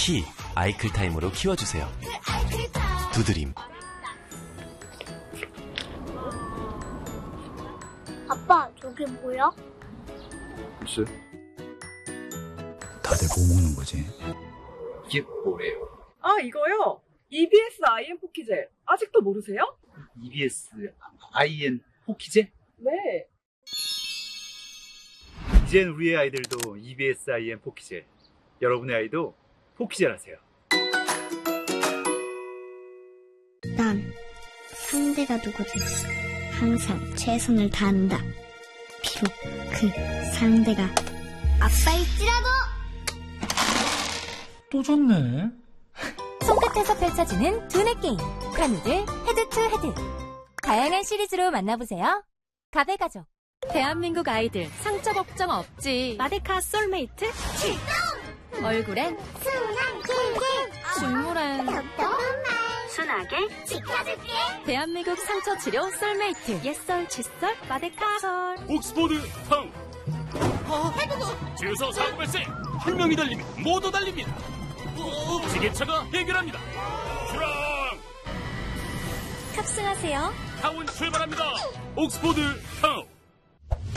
특히 아이클타임으로 키워주세요. 두드림. 아빠, 저게 뭐야? 글쎄. 다들 뭐 먹는 거지? 이게 뭐래요? 아, 이거요? EBS IM 포키젤. 아직도 모르세요? EBS IN 포키제? 네. 이젠 우리의 아이들도 EBS IN 포키젤. 여러분의 아이도 포키젤 하세요. 난 상대가 누구든 항상 최선을 다한다. 비록 그 상대가 아빠일지라도. 또 졌네. 손끝에서 펼쳐지는 두뇌 게임 카누들 헤드 투 헤드. 다양한 시리즈로 만나보세요. 가베가족. 대한민국 아이들 상처 걱정 없지. 마데카 솔메이트 출동. 얼굴엔 순한 킹킹, 식물엔 순하게 지켜줄게. 대한민국 상처 치료 솔메이트. 옛설 칫솔 마데카 솔. 옥스포드 타운. 주유소 사고 발생. 한 명이 달리면 모두 달립니다. 지게차가 해결합니다. 출항. 탑승하세요. 타운 출발합니다. 옥스포드 타운.